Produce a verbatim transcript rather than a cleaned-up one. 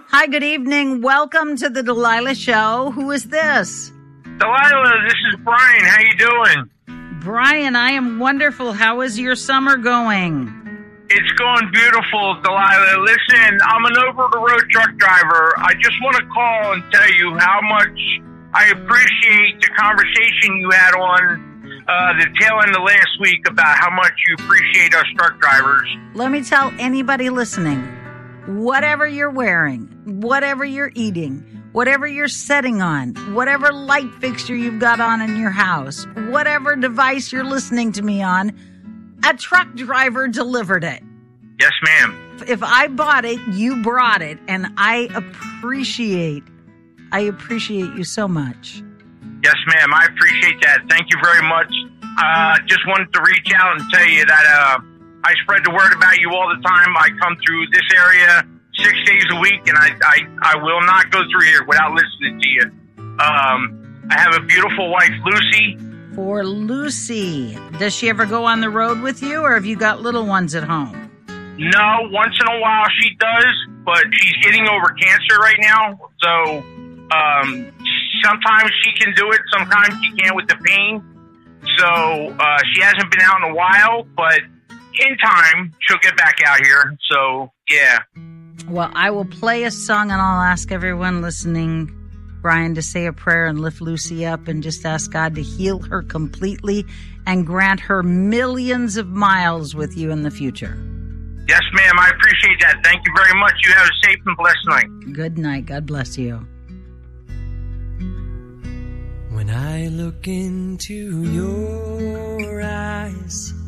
Hi, good evening. Welcome to the Delilah Show. Who is this? Delilah, this is Brian. How you doing? Brian, I am wonderful. How is your summer going? It's going beautiful, Delilah. Listen, I'm an over-the-road truck driver. I just want to call and tell you how much I appreciate the conversation you had on uh, the tail end of last week about how much you appreciate us truck drivers. Let me tell anybody listening, whatever you're wearing, whatever you're eating, whatever you're setting on, whatever light fixture you've got on in your house, whatever device you're listening to me on, a truck driver delivered it. Yes, ma'am. If I bought it, you brought it, and I appreciate, I appreciate you so much. Yes, ma'am. I appreciate that. Thank you very much. Uh, just wanted to reach out and tell you that uh, I spread the word about you all the time. I come through this area six days a week, and I, I, I will not go through here without listening to you. Um, I have a beautiful wife, Lucy. For Lucy, does she ever go on the road with you, or have you got little ones at home? No, once in a while she does, but she's getting over cancer right now, so um, sometimes she can do it, sometimes she can't with the pain. So uh, she hasn't been out in a while, but in time she'll get back out here. So yeah. Well, I will play a song, and I'll ask everyone listening, Brian, to say a prayer and lift Lucy up and just ask God to heal her completely and grant her millions of miles with you in the future. Yes, ma'am. I appreciate that. Thank you very much. You have a safe and blessed night. Good night. God bless you. When I look into your eyes,